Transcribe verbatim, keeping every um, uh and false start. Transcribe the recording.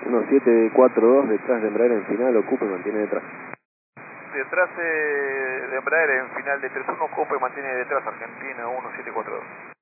uno siete cuatro dos detrás de Embraer en final, ocupa y mantiene detrás. Detrás eh, de Embraer en final de tres uno, ocupa y mantiene detrás Argentina uno siete cuatro dos.